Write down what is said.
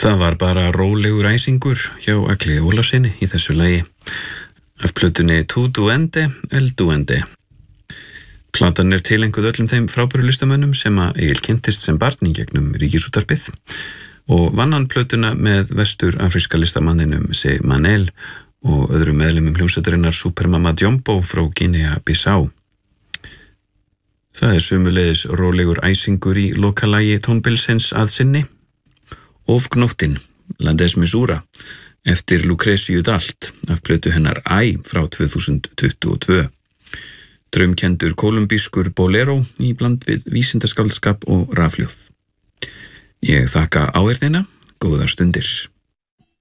Það var bara rólegur æsingur hjá Agli Ólafssyni í þessu lagi af plötunni Tu Duende El Duende. Platan tileinkuð öllum þeim frábæru listamönnum sem Egill kynntist sem barn í gegnum Ríkisútvarpið og vann hann plötuna með vestur-afríska listamanninum C. Manel og öðrum meðlimum hljómsveitarinnar Supermama Jumbo frá Guinea-Bissau. Það sömuleiðis rólegur æsingur í lokalagi tónbilsins að sinni. Ofgnóttin, Landes Missoura, eftir Lucreciu Dalt af plötu hennar Æ frá 2022. Draumkendur kolumbískur bolero í bland við vísindaskáldskap og rafhljóð. Ég þakka áheyrnina, góðar stundir.